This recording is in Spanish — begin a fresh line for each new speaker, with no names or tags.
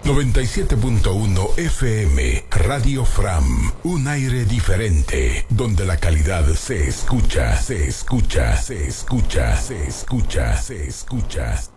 97.1 FM, Radio Fram, un aire diferente, donde la calidad se escucha, se escucha, se escucha, se escucha, se escucha.